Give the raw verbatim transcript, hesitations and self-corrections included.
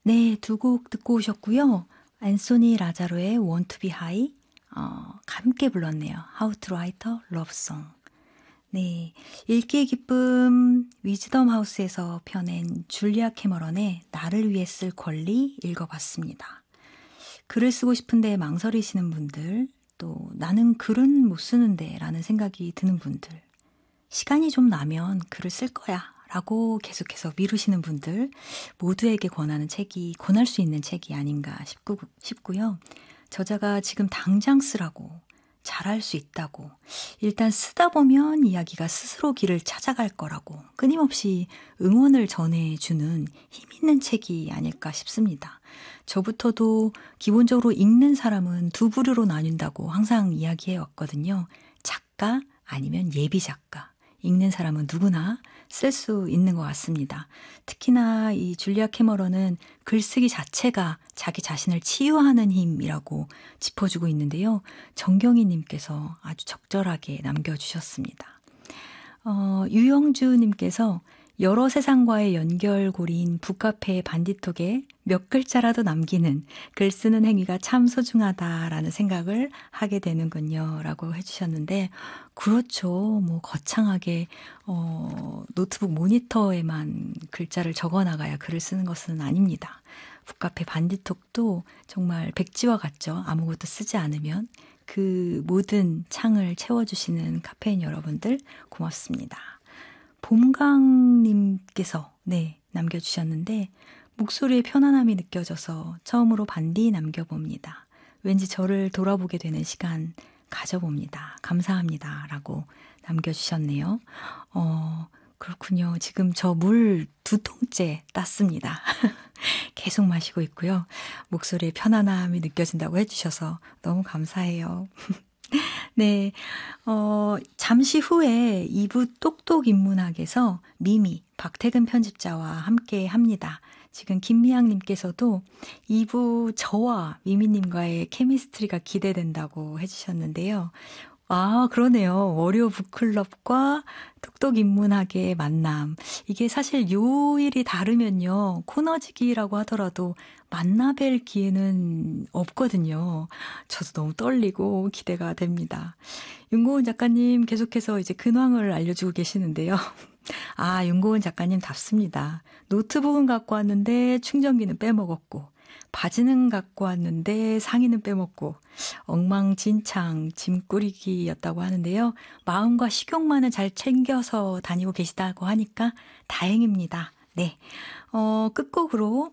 네, 두 곡 듣고 오셨고요. 앤소니 라자로의 Want to be High, 어, 함께 불렀네요. How to Write a Love Song. 네, 읽기의 기쁨 위즈덤 하우스에서 펴낸 줄리아 캐머런의 나를 위해 쓸 권리 읽어봤습니다. 글을 쓰고 싶은데 망설이시는 분들, 또 나는 글은 못 쓰는데 라는 생각이 드는 분들, 시간이 좀 나면 글을 쓸 거야 라고 계속해서 미루시는 분들 모두에게 권하는 책이, 권할 수 있는 책이 아닌가 싶고, 싶고요. 저자가 지금 당장 쓰라고, 잘할 수 있다고, 일단 쓰다 보면 이야기가 스스로 길을 찾아갈 거라고 끊임없이 응원을 전해주는 힘 있는 책이 아닐까 싶습니다. 저부터도 기본적으로 읽는 사람은 두 부류로 나뉜다고 항상 이야기해 왔거든요. 작가 아니면 예비 작가. 읽는 사람은 누구나 쓸 수 있는 것 같습니다. 특히나 이 줄리아 캐머런은 글쓰기 자체가 자기 자신을 치유하는 힘이라고 짚어주고 있는데요. 정경희님께서 아주 적절하게 남겨주셨습니다. 어, 유영주님께서 여러 세상과의 연결고리인 북카페의 반디톡에 몇 글자라도 남기는 글 쓰는 행위가 참 소중하다라는 생각을 하게 되는군요. 라고 해주셨는데, 그렇죠. 뭐, 거창하게, 어, 노트북 모니터에만 글자를 적어 나가야 글을 쓰는 것은 아닙니다. 북카페 반디톡도 정말 백지와 같죠. 아무것도 쓰지 않으면. 그 모든 창을 채워주시는 카페인 여러분들 고맙습니다. 봄강님께서 네 남겨주셨는데 목소리의 편안함이 느껴져서 처음으로 반디 남겨봅니다. 왠지 저를 돌아보게 되는 시간 가져봅니다. 감사합니다. 라고 남겨주셨네요. 어, 그렇군요. 지금 저 물 두 통째 땄습니다. 계속 마시고 있고요. 목소리의 편안함이 느껴진다고 해주셔서 너무 감사해요. 네, 어, 잠시 후에 이 부 똑똑 인문학에서 미미, 박태근 편집자와 함께 합니다. 지금 김미향님께서도 이 부 저와 미미님과의 케미스트리가 기대된다고 해주셨는데요. 아, 그러네요. 월요 북클럽과 똑똑인문학의 만남. 이게 사실 요일이 다르면요. 코너지기라고 하더라도 만나뵐 기회는 없거든요. 저도 너무 떨리고 기대가 됩니다. 윤고은 작가님 계속해서 이제 근황을 알려주고 계시는데요. 아, 윤고은 작가님답습니다. 노트북은 갖고 왔는데 충전기는 빼먹었고, 바지는 갖고 왔는데 상의는 빼먹고 엉망진창 짐꾸리기였다고 하는데요. 마음과 식욕만은 잘 챙겨서 다니고 계시다고 하니까 다행입니다. 네, 어, 끝곡으로